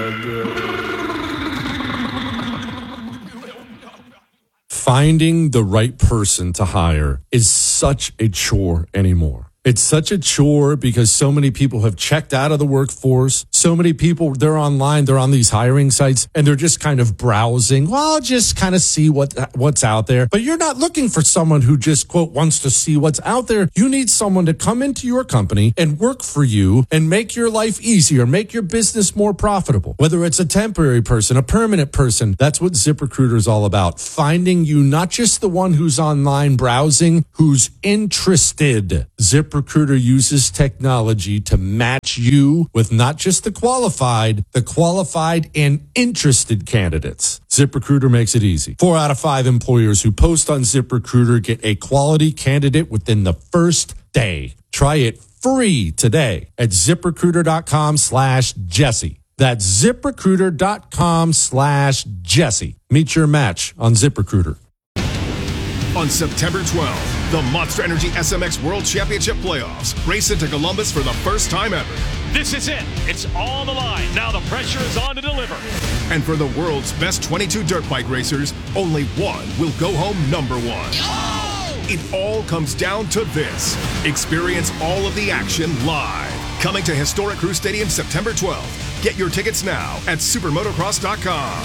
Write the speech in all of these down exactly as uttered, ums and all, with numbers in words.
Finding the right person to hire is such a chore anymore. It's such a chore because so many people have checked out of the workforce. So many people, they're online, they're on these hiring sites, and they're just kind of browsing. Well, I'll just kind of see what what's out there. But you're not looking for someone who just, quote, wants to see what's out there. You need someone to come into your company and work for you and make your life easier, make your business more profitable. Whether it's a temporary person, a permanent person, that's what ZipRecruiter is all about. Finding you not just the one who's online browsing, who's interested. ZipRecruiter uses technology to match you with not just the qualified, the qualified and interested candidates. ZipRecruiter makes it easy. Four out of five employers who post on ZipRecruiter get a quality candidate within the first day. Try it free today at ZipRecruiter.com slash Jesse. That's ZipRecruiter.com slash Jesse. Meet your match on ZipRecruiter. On September twelfth, the Monster Energy S M X World Championship Playoffs race into Columbus for the first time ever. This is it. It's on the line. Now the pressure is on to deliver. And for the world's best twenty-two dirt bike racers, only one will go home number one. Oh! It all comes down to this. Experience all of the action live. Coming to historic Crew Stadium September twelfth. Get your tickets now at supermotocross dot com.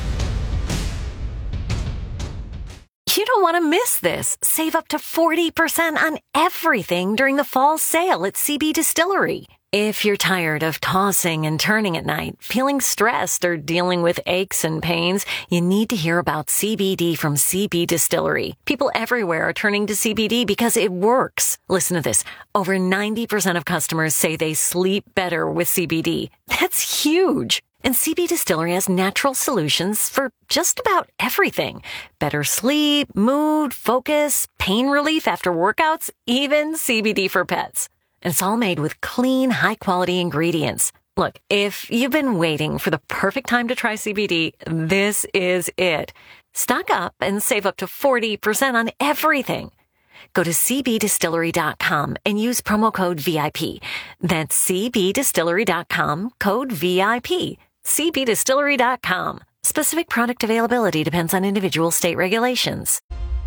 You don't want to miss this. Save up to forty percent on everything during the fall sale at C B Distillery. If you're tired of tossing and turning at night, feeling stressed, or dealing with aches and pains, you need to hear about C B D from C B Distillery. People everywhere are turning to C B D because it works. Listen to this. Over ninety percent of customers say they sleep better with C B D. That's huge. And C B Distillery has natural solutions for just about everything. Better sleep, mood, focus, pain relief after workouts, even C B D for pets. And it's all made with clean, high-quality ingredients. Look, if you've been waiting for the perfect time to try C B D, this is it. Stock up and save up to forty percent on everything. Go to C B distillery dot com and use promo code V I P. That's C B distillery dot com, code V I P. C B distillery dot com. Specific product availability depends on individual state regulations.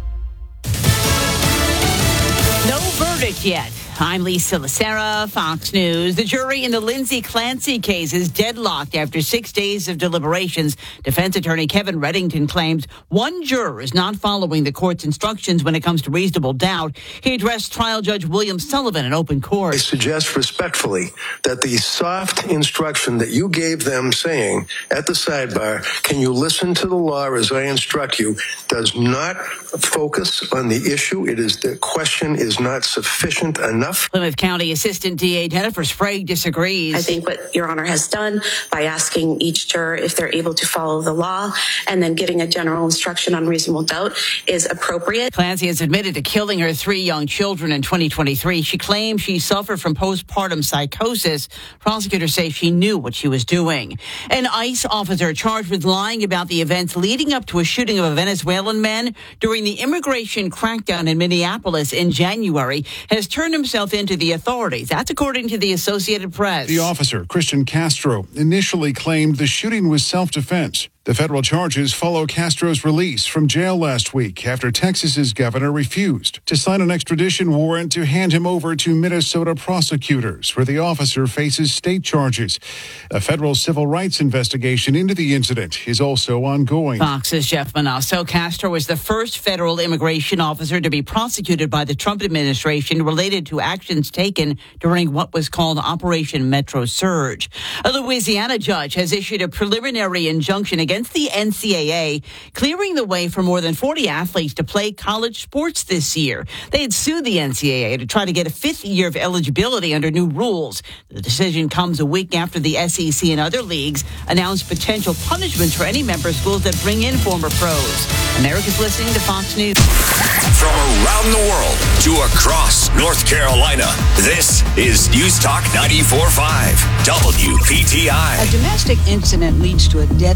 No verdict yet. I'm Lisa Lacera, Fox News. The jury in the Lindsay Clancy case is deadlocked after six days of deliberations. Defense attorney Kevin Reddington claims one juror is not following the court's instructions when it comes to reasonable doubt. He addressed trial judge William Sullivan in open court. I suggest respectfully that the soft instruction that you gave them saying at the sidebar, can you listen to the law as I instruct you, does not focus on the issue. It is the question is not sufficient enough. Plymouth County Assistant D A Jennifer Sprague disagrees. I think what Your Honor has done by asking each juror if they're able to follow the law and then getting a general instruction on reasonable doubt is appropriate. Clancy has admitted to killing her three young children in twenty twenty-three. She claims she suffered from postpartum psychosis. Prosecutors say she knew what she was doing. An ICE officer charged with lying about the events leading up to a shooting of a Venezuelan man during the immigration crackdown in Minneapolis in January has turned himself into the authorities. That's according to the Associated Press. The officer, Christian Castro, initially claimed the shooting was self-defense. The federal charges follow Castro's release from jail last week after Texas's governor refused to sign an extradition warrant to hand him over to Minnesota prosecutors, where the officer faces state charges. A federal civil rights investigation into the incident is also ongoing. Fox's Jeff Manasso. Castro was the first federal immigration officer to be prosecuted by the Trump administration related to actions taken during what was called Operation Metro Surge. A Louisiana judge has issued a preliminary injunction against against the N C double A, clearing the way for more than forty athletes to play college sports this year. They had sued the N C double A to try to get a fifth year of eligibility under new rules. The decision comes a week after the S E C and other leagues announced potential punishments for any member schools that bring in former pros. America's listening to Fox News. From around the world to across North Carolina, this is News Talk ninety-four point five, W P T I. A domestic incident leads to a deadly shooting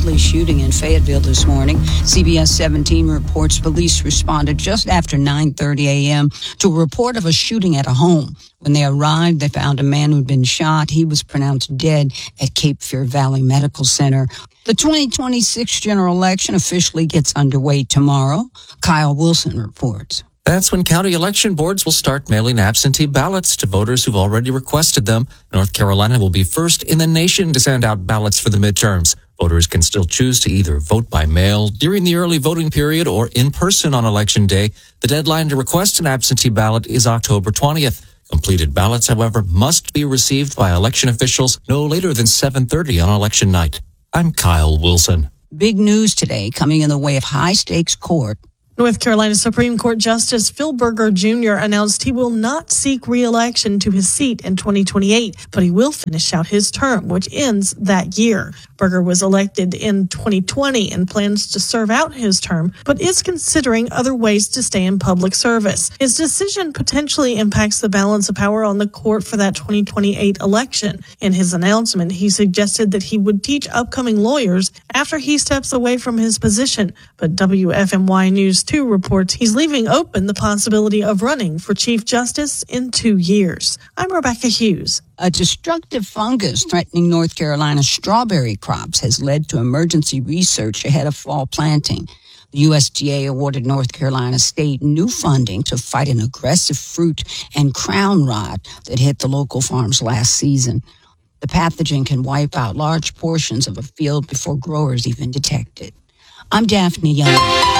shooting in Fayetteville this morning. C B S seventeen reports police responded just after nine thirty a.m. to a report of a shooting at a home. When they arrived, they found a man who'd been shot. He was pronounced dead at Cape Fear Valley Medical Center. The twenty twenty-six general election officially gets underway tomorrow. Kyle Wilson reports. That's when county election boards will start mailing absentee ballots to voters who've already requested them. North Carolina will be first in the nation to send out ballots for the midterms. Voters can still choose to either vote by mail during the early voting period or in person on Election Day. The deadline to request an absentee ballot is October twentieth. Completed ballots, however, must be received by election officials no later than seven thirty on election night. I'm Kyle Wilson. Big news today coming in the way of high-stakes court. North Carolina Supreme Court Justice Phil Berger Junior announced he will not seek re-election to his seat in twenty twenty-eight, but he will finish out his term, which ends that year. Berger was elected in twenty twenty and plans to serve out his term, but is considering other ways to stay in public service. His decision potentially impacts the balance of power on the court for that twenty twenty-eight election. In his announcement, he suggested that he would teach upcoming lawyers after he steps away from his position, but W F M Y News two reports he's leaving open the possibility of running for Chief Justice in two years. I'm Rebecca Hughes. A destructive fungus threatening North Carolina's strawberry crops has led to emergency research ahead of fall planting. The U S D A awarded North Carolina State new funding to fight an aggressive fruit and crown rot that hit the local farms last season. The pathogen can wipe out large portions of a field before growers even detect it. I'm Daphne Young.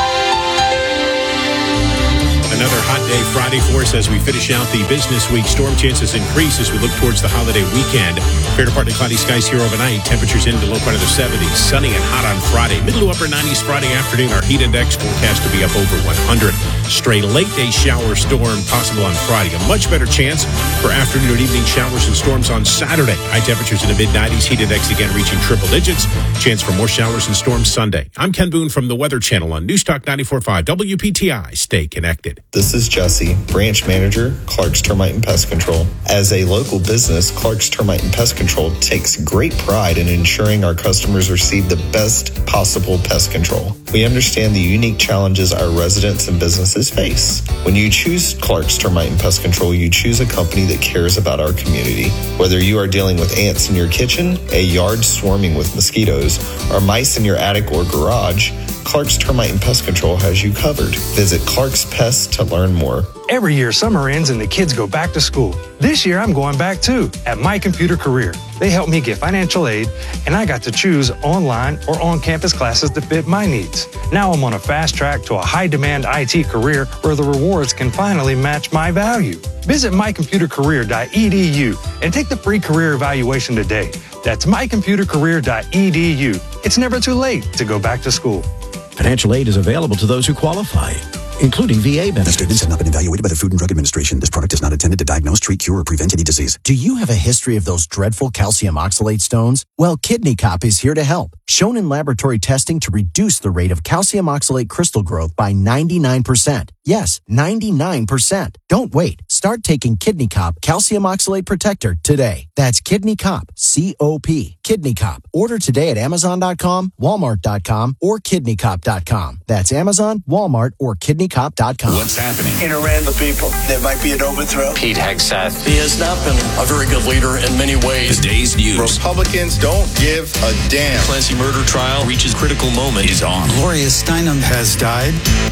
Another hot day Friday for us as we finish out the business week. Storm chances increase as we look towards the holiday weekend. Fair to partly cloudy skies here overnight. Temperatures into low part of the seventies. Sunny and hot on Friday. Middle to upper nineties Friday afternoon. Our heat index forecast to be up over one hundred. Stray late day shower storm possible on Friday. A much better chance for afternoon and evening showers and storms on Saturday. High temperatures in the mid nineties. Heat index again reaching triple digits. Chance for more showers and storms Sunday. I'm Ken Boone from the Weather Channel on Newstalk ninety-four point five W P T I. Stay connected. This is Jesse, branch manager, Clark's Termite and Pest Control. As a local business, Clark's Termite and Pest Control takes great pride in ensuring our customers receive the best possible pest control. We understand the unique challenges our residents and businesses face. When you choose Clark's Termite and Pest Control, you choose a company that cares about our community. Whether you are dealing with ants in your kitchen, a yard swarming with mosquitoes, or mice in your attic or garage, Clark's Termite and Pest Control has you covered. Visit Clark's Pest to learn more. Every year, summer ends and the kids go back to school. This year, I'm going back too, at My Computer Career. They helped me get financial aid, and I got to choose online or on-campus classes that fit my needs. Now I'm on a fast track to a high-demand I T career where the rewards can finally match my value. Visit my computer career dot e d u and take the free career evaluation today. That's my computer career dot e d u. It's never too late to go back to school. Financial aid is available to those who qualify, including V A benefits. These statements have not been evaluated by the Food and Drug Administration. This product is not intended to diagnose, treat, cure, or prevent any disease. Do you have a history of those dreadful calcium oxalate stones? Well, Kidney Cop is here to help. Shown in laboratory testing to reduce the rate of calcium oxalate crystal growth by ninety-nine percent. Yes, ninety-nine percent. Don't wait. Start taking Kidney Cop Calcium Oxalate Protector today. That's Kidney Cop, C O P. Kidney Cop. Order today at Amazon dot com, Walmart dot com, or Kidney Cop dot com. That's Amazon, Walmart, or Kidney Cop dot com. What's happening? In Iran, the people, there might be an overthrow. Pete Hegseth. He has not been a very good leader in many ways. The day's news. Republicans don't give a damn. Clancy murder trial reaches critical moment. Is on. Gloria Steinem has died.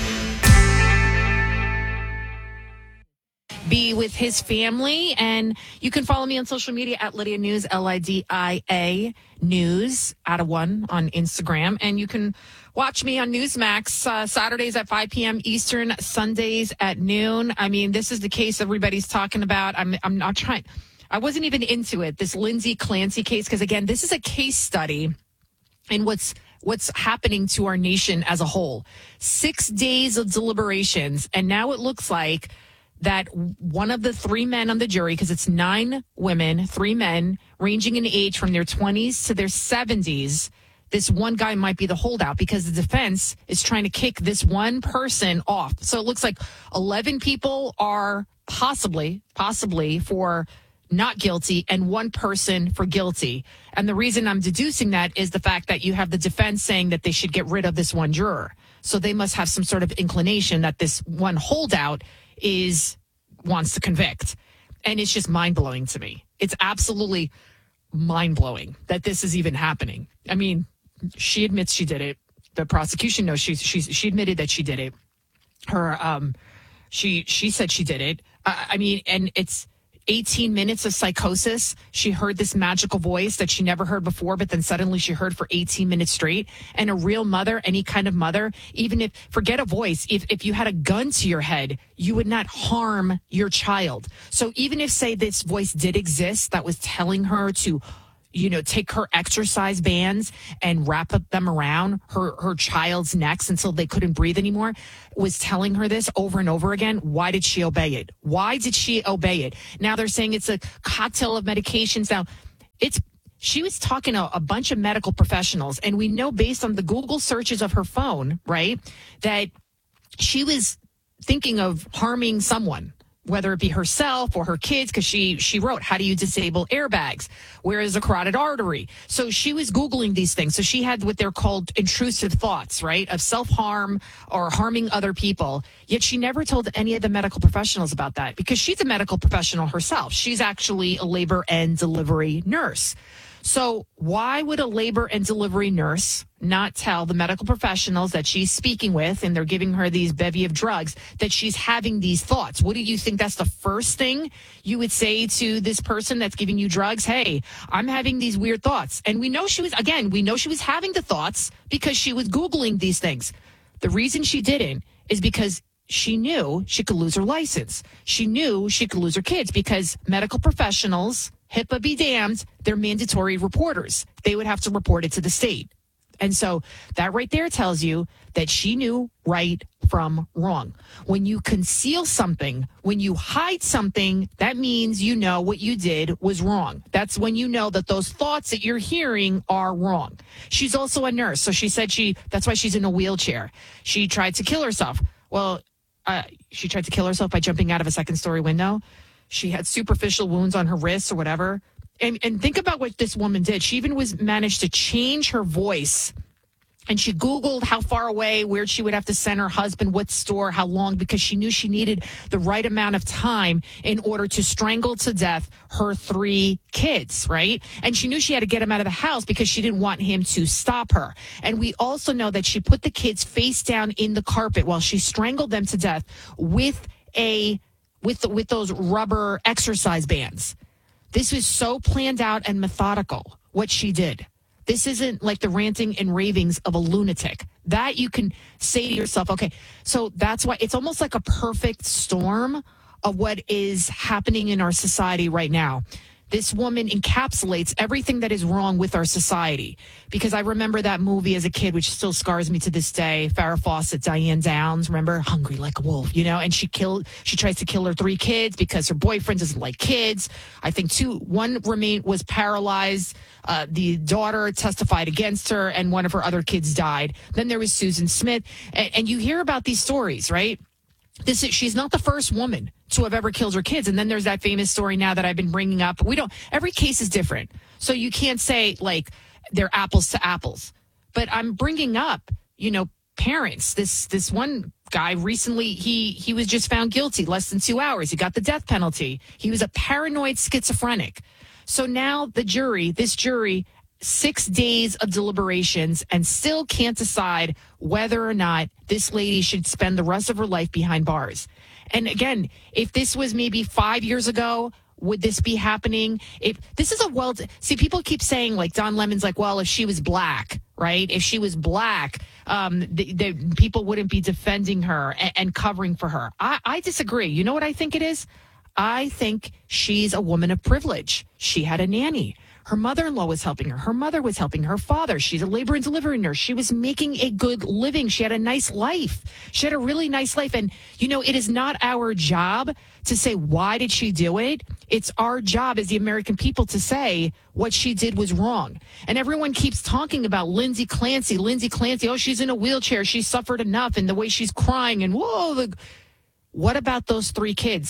Be with his family, and you can follow me on social media at Lydia News, L I D I A News, out of one on Instagram, and you can watch me on Newsmax uh, Saturdays at five p.m. Eastern, Sundays at noon. I mean, this is the case everybody's talking about. I'm I'm not trying. I wasn't even into it, this Lindsay Clancy case, because again, this is a case study in what's what's happening to our nation as a whole. Six days of deliberations, and now it looks like that one of the three men on the jury, because it's nine women, three men, ranging in age from their twenties to their seventies, this one guy might be the holdout because the defense is trying to kick this one person off. So it looks like eleven people are possibly, possibly for not guilty and one person for guilty. And the reason I'm deducing that is the fact that you have the defense saying that they should get rid of this one juror. So they must have some sort of inclination that this one holdout is wants to convict. And it's just mind-blowing to me. It's absolutely mind-blowing that this is even happening. I mean, she admits she did it. The prosecution knows she she she admitted that she did it. Her um she she said she did it. Uh, I mean, and it's eighteen minutes of psychosis. She heard this magical voice that she never heard before, but then suddenly she heard for eighteen minutes straight. And a real mother, any kind of mother, even if, forget a voice, if, if you had a gun to your head, you would not harm your child. So even if, say, this voice did exist that was telling her to, you know, take her exercise bands and wrap up them around her, her child's necks until they couldn't breathe anymore, was telling her this over and over again. Why did she obey it? Why did she obey it? Now they're saying it's a cocktail of medications. Now, it's she was talking to a bunch of medical professionals, and we know based on the Google searches of her phone, right, that she was thinking of harming someone, whether it be herself or her kids, because she she wrote, how do you disable airbags? Where is a carotid artery? So she was Googling these things. So she had what they're called intrusive thoughts, right, of self-harm or harming other people. Yet she never told any of the medical professionals about that because she's a medical professional herself. She's actually a labor and delivery nurse. So why would a labor and delivery nurse not tell the medical professionals that she's speaking with and they're giving her these bevy of drugs that she's having these thoughts? What do you think that's the first thing you would say to this person that's giving you drugs? Hey, I'm having these weird thoughts. And we know she was, again, we know she was having the thoughts because she was Googling these things. The reason she didn't is because she knew she could lose her license. She knew she could lose her kids because medical professionals, HIPAA be damned, they're mandatory reporters. They would have to report it to the state. And so that right there tells you that she knew right from wrong. When you conceal something, when you hide something, that means you know what you did was wrong. That's when you know that those thoughts that you're hearing are wrong. She's also a nurse. So she said she, that's why she's in a wheelchair. She tried to kill herself. Well, uh, she tried to kill herself by jumping out of a second story window. She had superficial wounds on her wrists or whatever. And, and think about what this woman did. She even was managed to change her voice. And she Googled how far away, where she would have to send her husband, what store, how long, because she knew she needed the right amount of time in order to strangle to death her three kids, right? And she knew she had to get him out of the house because she didn't want him to stop her. And we also know that she put the kids face down in the carpet while she strangled them to death with a with the, with those rubber exercise bands. This was so planned out and methodical, what she did. This isn't like the ranting and ravings of a lunatic. That you can say to yourself, okay, so that's why it's almost like a perfect storm of what is happening in our society right now. This woman encapsulates everything that is wrong with our society. Because I remember that movie as a kid, which still scars me to this day. Farrah Fawcett, Diane Downs, remember? Hungry Like a Wolf, you know? And she killed, she tries to kill her three kids because her boyfriend doesn't like kids. I think two, one remained, was paralyzed. Uh, the daughter testified against her and one of her other kids died. Then there was Susan Smith. And, and you hear about these stories, right? This is, she's not the first woman to have ever killed her kids. And then there's that famous story now that I've been bringing up. We don't, every case is different. So you can't say like they're apples to apples, but I'm bringing up, you know, parents. This, this one guy recently, he, he was just found guilty less than two hours. He got the death penalty. He was a paranoid schizophrenic. So now the jury, this jury, six days of deliberations and still can't decide whether or not this lady should spend the rest of her life behind bars. And again, if this was maybe five years ago, would this be happening? If this is a well, see, people keep saying like Don Lemon's like, well, if she was black, right? If she was black, um, the, the people wouldn't be defending her and, and covering for her. I, I disagree. You know what I think it is? I think she's a woman of privilege. She had a nanny. Her mother-in-law was helping her. Her mother was helping her father. She's a labor and delivery nurse. She was making a good living. She had a nice life. She had a really nice life. And, you know, it is not our job to say, why did she do it? It's our job as the American people to say what she did was wrong. And everyone keeps talking about Lindsay Clancy, Lindsay Clancy. Oh, she's in a wheelchair. She suffered enough. And the way she's crying and whoa. The... What about those three kids?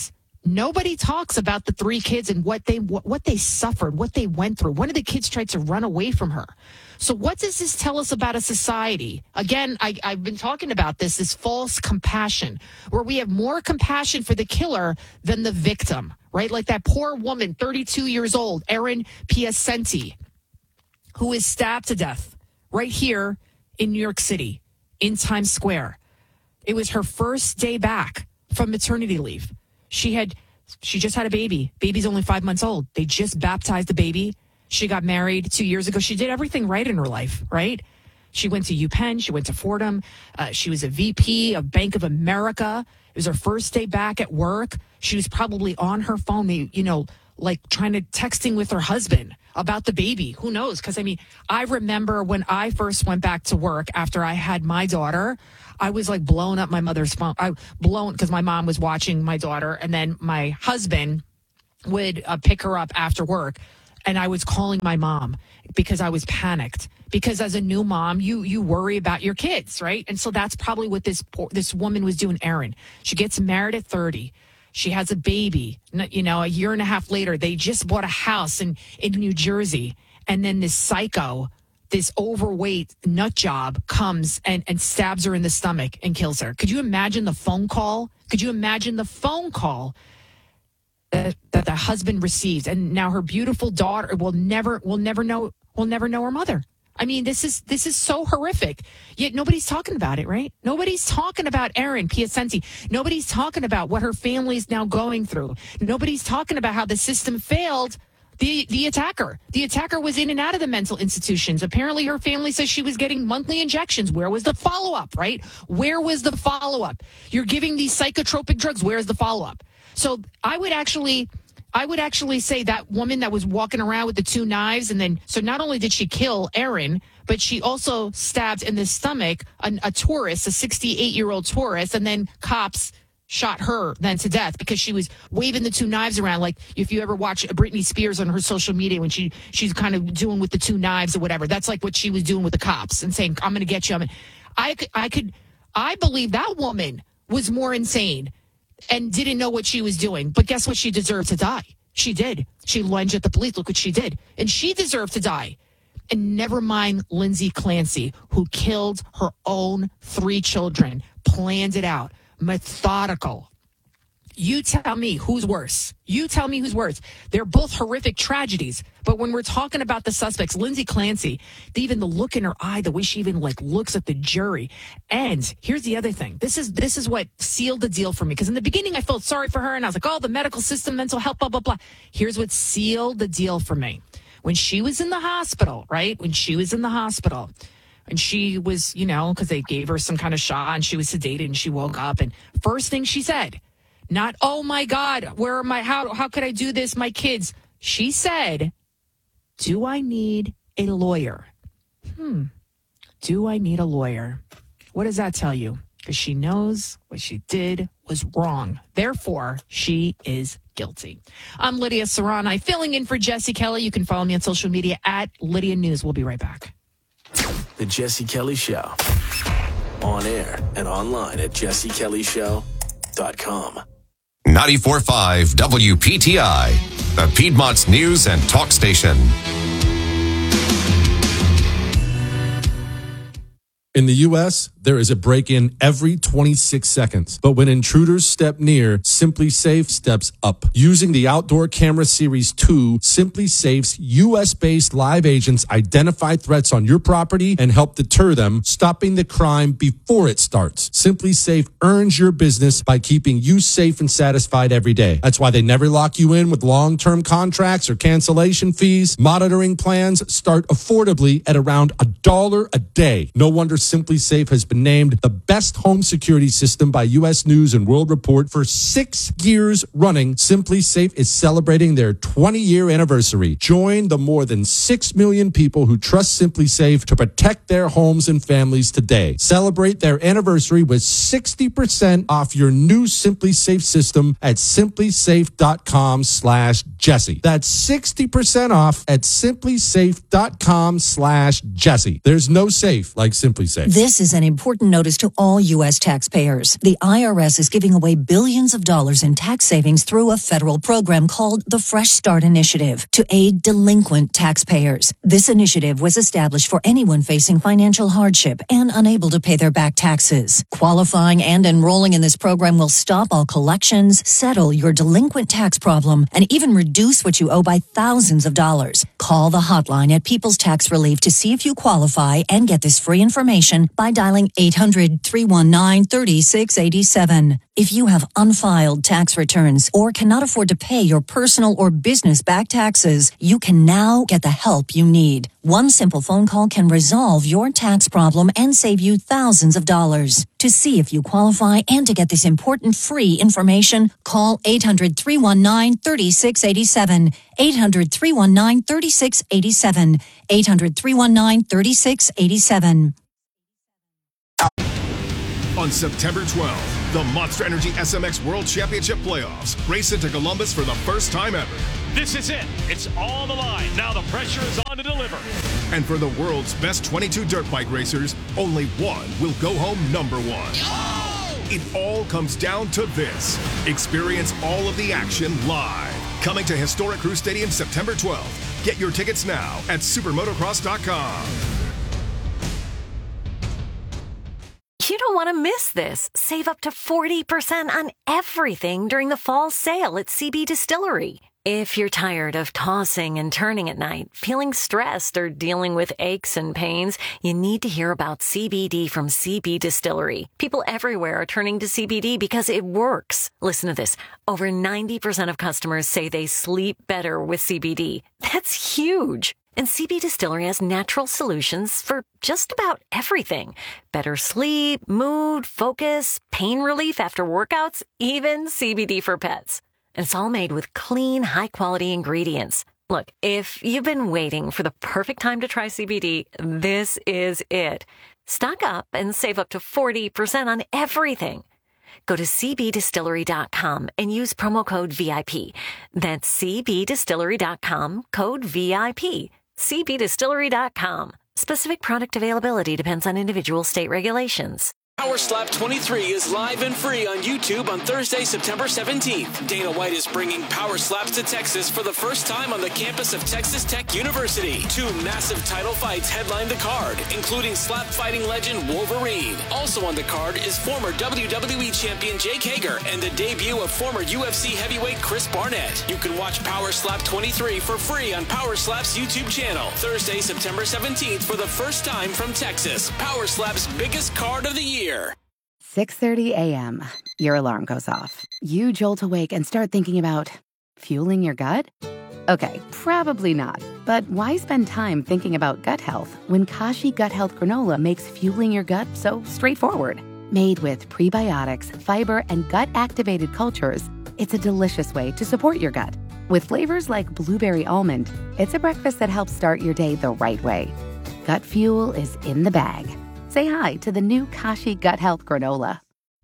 Nobody talks about the three kids and what they what, what they suffered, what they went through. One of the kids tried to run away from her. So what does this tell us about a society? Again, I, I've been talking about this, this false compassion, where we have more compassion for the killer than the victim, right? Like that poor woman, thirty-two years old, Erin Piacenti, who is stabbed to death right here in New York City, in Times Square. It was her first day back from maternity leave. She had, she just had a baby. Baby's only five months old. They just baptized the baby. She got married two years ago. She did everything right in her life, right? She went to UPenn. She went to Fordham. Uh, she was a V P of Bank of America. It was her first day back at work. She was probably on her phone, you know, like trying to texting with her husband about the baby. Who knows? Because, I mean, I remember when I first went back to work after I had my daughter, I was like blowing up my mother's phone. I blown because my mom was watching my daughter, and then my husband would uh, pick her up after work, and I was calling my mom because I was panicked. Because as a new mom, you you worry about your kids, right? And so that's probably what this this woman was doing, Erin. She gets married at thirty. She has a baby. You know, a year and a half later, they just bought a house in, in New Jersey. And then this psycho, this overweight nut job comes and, and stabs her in the stomach and kills her. Could you imagine the phone call? Could you imagine the phone call that, that the husband receives? And now her beautiful daughter will never will never know will never know her mother. I mean, this is this is so horrific. Yet nobody's talking about it, right? Nobody's talking about Erin Piacenti. Nobody's talking about what her family is now going through. Nobody's talking about how the system failed the the attacker. The attacker was in and out of the mental institutions. Apparently, her family says she was getting monthly injections. Where was the follow-up, right? Where was the follow-up? You're giving these psychotropic drugs. Where is the follow-up? So I would actually... I would actually say that woman that was walking around with the two knives, and then, so not only did she kill Erin, but she also stabbed in the stomach a, a tourist, a sixty-eight-year-old tourist, and then cops shot her then to death because she was waving the two knives around. Like if you ever watch Britney Spears on her social media when she she's kind of doing with the two knives or whatever, that's like what she was doing with the cops and saying, I'm going to get you. I mean, I could, I could, I believe that woman was more insane and didn't know what she was doing. But guess what? She deserved to die. She did. She lunged at the police. Look what she did. And she deserved to die. And never mind Lindsay Clancy, who killed her own three children, planned it out, methodical. You tell me who's worse. You tell me who's worse. They're both horrific tragedies. But when we're talking about the suspects, Lindsay Clancy, even the look in her eye, the way she even like looks at the jury. And here's the other thing. This is this is what sealed the deal for me. Because in the beginning, I felt sorry for her. And I was like, oh, the medical system, mental health, blah, blah, blah. Here's what sealed the deal for me. When she was in the hospital, right? When she was in the hospital. And she was, you know, because they gave her some kind of shot and she was sedated and she woke up. And first thing she said, not, oh my God, where are my, how, how could I do this? My kids. She said, do I need a lawyer? Hmm. Do I need a lawyer? What does that tell you? Because she knows what she did was wrong. Therefore, she is guilty. I'm Lydia Serrani, filling in for Jesse Kelly. You can follow me on social media at Lydia News. We'll be right back. The Jesse Kelly Show. On air and online at jesse kelly show dot com. ninety-four point five W P T I, the Piedmont's news and talk station. In the U S, there is a break-in every twenty-six seconds. But when intruders step near, Simply Safe steps up. Using the Outdoor Camera Series two, Simply Safe's U S-based live agents identify threats on your property and help deter them, stopping the crime before it starts. Simply Safe earns your business by keeping you safe and satisfied every day. That's why they never lock you in with long-term contracts or cancellation fees. Monitoring plans start affordably at around a dollar a day. No wonder Simply Safe has been named the best home security system by U S News and World Report for six years running. Simply Safe is celebrating their twenty-year anniversary. Join the more than six million people who trust Simply Safe to protect their homes and families today. Celebrate their anniversary with sixty percent off your new Simply Safe system at simplysafe.com slash Jesse. That's sixty percent off at simplysafe.com slash Jesse. There's no safe like Simply Safe. say. This is an important notice to all U S taxpayers. The I R S is giving away billions of dollars in tax savings through a federal program called the Fresh Start Initiative to aid delinquent taxpayers. This initiative was established for anyone facing financial hardship and unable to pay their back taxes. Qualifying and enrolling in this program will stop all collections, settle your delinquent tax problem, and even reduce what you owe by thousands of dollars. Call the hotline at People's Tax Relief to see if you qualify and get this free information by dialing eight hundred, three one nine, three six eight seven. If you have unfiled tax returns or cannot afford to pay your personal or business back taxes, you can now get the help you need. One simple phone call can resolve your tax problem and save you thousands of dollars. To see if you qualify and to get this important free information, call eight hundred, three one nine, three six eight seven. eight hundred, three one nine, three six eight seven. eight hundred, three one nine, three six eight seven. On September twelfth, the Monster Energy S M X World Championship Playoffs race into Columbus for the first time ever. This is it. It's all on the line. Now the pressure is on to deliver. And for the world's best twenty-two dirt bike racers, only one will go home number one. Oh! It all comes down to this. Experience all of the action live. Coming to historic Crew Stadium September twelfth. Get your tickets now at supermotocross dot com. You don't want to miss this. Save up to forty percent on everything during the fall sale at C B Distillery. If you're tired of tossing and turning at night, feeling stressed, or dealing with aches and pains, you need to hear about C B D from C B Distillery. People everywhere are turning to C B D because it works. Listen to this. Over ninety percent of customers say they sleep better with C B D. That's huge. And C B Distillery has natural solutions for just about everything. Better sleep, mood, focus, pain relief after workouts, even C B D for pets. And it's all made with clean, high-quality ingredients. Look, if you've been waiting for the perfect time to try C B D, this is it. Stock up and save up to forty percent on everything. Go to c b distillery dot com and use promo code V I P. That's c b distillery dot com, code V I P. c b distillery dot com. Specific product availability depends on individual state regulations. Power Slap twenty-three is live and free on YouTube on Thursday, September seventeenth. Dana White is bringing Power Slaps to Texas for the first time on the campus of Texas Tech University. Two massive title fights headline the card, including slap fighting legend Wolverine. Also on the card is former W W E champion Jake Hager and the debut of former U F C heavyweight Chris Barnett. You can watch Power Slap twenty-three for free on Power Slap's YouTube channel. Thursday, September seventeenth for the first time from Texas. Power Slap's biggest card of the year. six thirty a.m. Your alarm goes off. You jolt awake and start thinking about fueling your gut? Okay, probably not. But why spend time thinking about gut health when Kashi Gut Health Granola makes fueling your gut so straightforward? Made with prebiotics, fiber, and gut-activated cultures, it's a delicious way to support your gut. With flavors like blueberry almond, it's a breakfast that helps start your day the right way. Gut fuel is in the bag. Say hi to the new Kashi Gut Health Granola.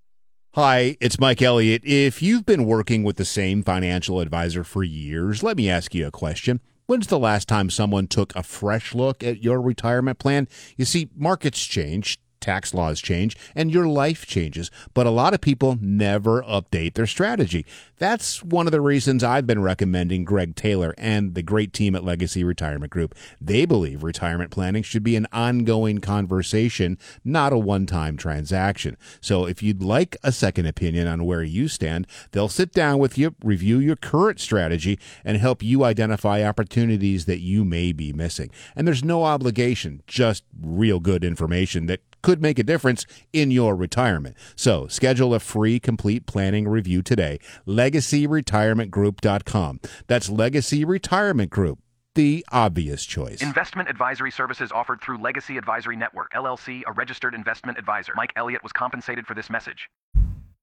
Hi, it's Mike Elliott. If you've been working with the same financial advisor for years, let me ask you a question. When's the last time someone took a fresh look at your retirement plan? You see, markets change, tax laws change, and your life changes, but a lot of people never update their strategy. That's one of the reasons I've been recommending Greg Taylor and the great team at Legacy Retirement Group. They believe retirement planning should be an ongoing conversation, not a one-time transaction. So if you'd like a second opinion on where you stand, they'll sit down with you, review your current strategy, and help you identify opportunities that you may be missing. And there's no obligation, just real good information that could make a difference in your retirement. So schedule a free complete planning review today. legacy retirement group dot com. That's Legacy Retirement Group, the obvious choice. Investment advisory services offered through Legacy Advisory Network, L L C, a registered investment advisor. Mike Elliott was compensated for this message.